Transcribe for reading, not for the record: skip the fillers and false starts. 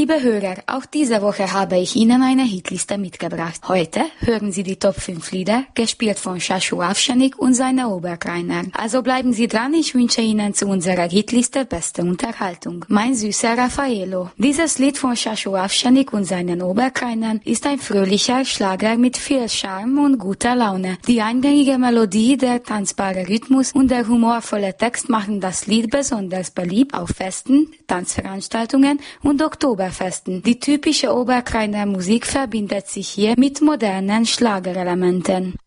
Liebe Hörer, auch diese Woche habe ich Ihnen eine Hitliste mitgebracht. Heute hören Sie die Top 5 Lieder, gespielt von Shashu Avsenik und seine Oberkrainer. Also bleiben Sie dran, ich wünsche Ihnen zu unserer Hitliste beste Unterhaltung. Mein süßer Raffaello. Dieses Lied von Shashu Avsenik und seinen Oberkrainern ist ein fröhlicher Schlager mit viel Charme und guter Laune. Die eingängige Melodie, der tanzbare Rhythmus und der humorvolle Text machen das Lied besonders beliebt auf Festen, Tanzveranstaltungen und Oktoberfesten. Die typische Oberkrainer Musik verbindet sich hier mit modernen Schlagerelementen.